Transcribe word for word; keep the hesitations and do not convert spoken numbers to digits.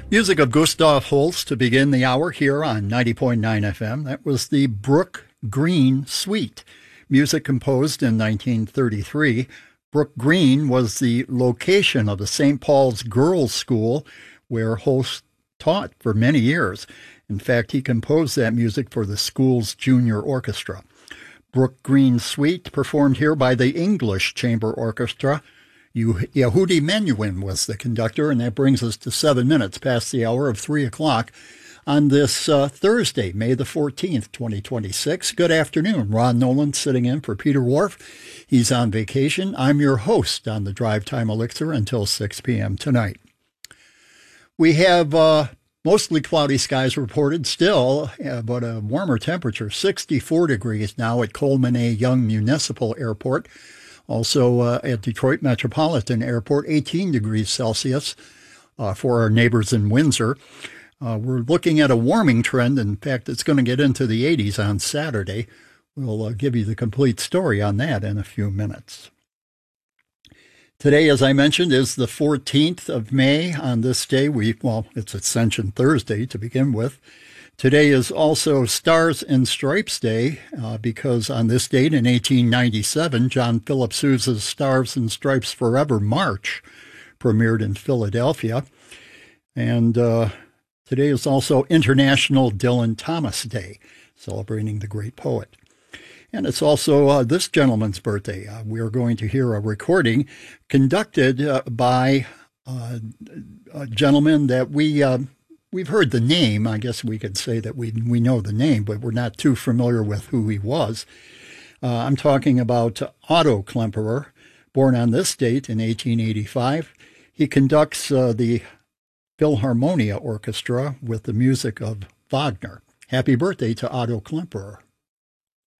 Music of Gustav Holst to begin the hour here on ninety point nine F M. That was the Brook Green Suite. Music composed in nineteen thirty-three. Brook Green was the location of the Saint Paul's Girls' School where Holst taught for many years. In fact, he composed that music for the school's junior orchestra. Brook Green Suite performed here by the English Chamber Orchestra. Yehudi Menuhin was the conductor, and that brings us to seven minutes past the hour of three o'clock on this uh, Thursday, May the fourteenth, twenty twenty-six. Good afternoon. Ron Nolan sitting in for Peter Wharf. He's on vacation. I'm your host on the Drive Time Elixir until six p.m. tonight. We have uh, mostly cloudy skies reported still, uh, but a warmer temperature, sixty-four degrees now at Coleman A. Young Municipal Airport. Also uh, at Detroit Metropolitan Airport, eighteen degrees Celsius uh, for our neighbors in Windsor. Uh, we're looking at a warming trend. In fact, it's going to get into the eighties on Saturday. We'll uh, give you the complete story on that in a few minutes. Today, as I mentioned, is the fourteenth of May. On this day, we well, it's Ascension Thursday to begin with. Today is also Stars and Stripes Day uh, because on this date in eighteen ninety-seven, John Philip Sousa's Stars and Stripes Forever March premiered in Philadelphia. And uh, today is also International Dylan Thomas Day, celebrating the great poet. And it's also uh, this gentleman's birthday. Uh, we are going to hear a recording conducted uh, by uh, a gentleman that we... Uh, We've heard the name. I guess we could say that we we know the name, but we're not too familiar with who he was. Uh, I'm talking about Otto Klemperer, born on this date in eighteen eighty-five. He conducts uh, the Philharmonia Orchestra with the music of Wagner. Happy birthday to Otto Klemperer.